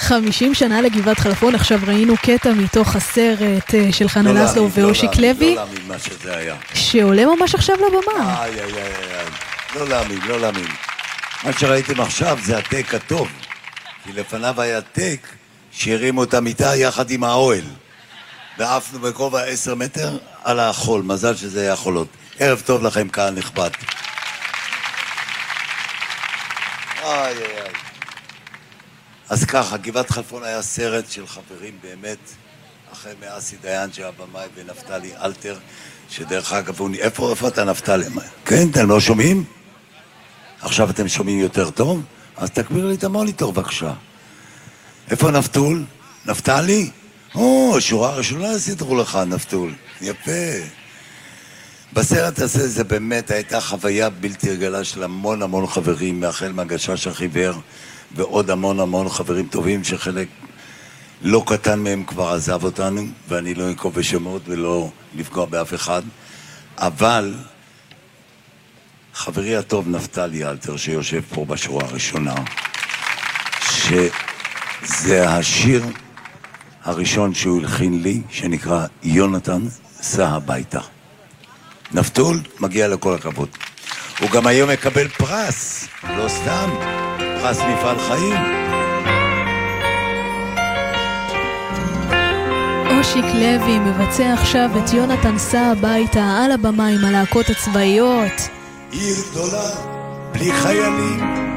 50 שנה לגבעת חלפון. עכשיו ראינו קטע מתוך הסרט של חנה לסלו ואושיק לוי. לא להאמין מה שזה היה. שעולה ממש עכשיו לבמה. לא להאמין. מה שראיתם עכשיו זה הטייק הטוב. כי לפניו היה טייק שהרימו את המיטה יחד עם האוהל. ועפנו בגובה 10 מטר על החול. מזל שזה היה חולות. ערב טוב לכם, קהל נכבד. אז ככה, גבעת חלפון היה סרט של חברים באמת, החל מאסי דיין שהבמאי ונפתלי אלתר, שדרך אגב, איפה אתה נפתלי? כן, אתם לא שומעים? עכשיו אתם שומעים יותר טוב? אז תגביר לי את המוניטור בבקשה. איפה נפתול? נפתלי? שורה ראשונה סידרו לך, נפתול. יפה. בסרט הזה זה באמת הייתה חוויה בלתי רגילה של המון חברים, מהחל מהגשש החיוור, ועוד המון חברים טובים, שחלק לא קטן מהם כבר עזב אותנו, ואני לא אנקוב בשמות ולא לפגוע באף אחד, אבל חברי הטוב נפתלי אלתר, שיושב פה בשורה הראשונה, שזה השיר הראשון שהוא הלחין לי, שנקרא יונתן סע הביתה. נפתול, מגיע לכל הכבוד. הוא גם היום מקבל פרס, לא סתם, פרס מפעל חיים. אושיק לוי מבצע עכשיו את יונתן סע הביתה על הבמה עם הלהקות הצבאיות. עיר גדולה, בלי חיילים.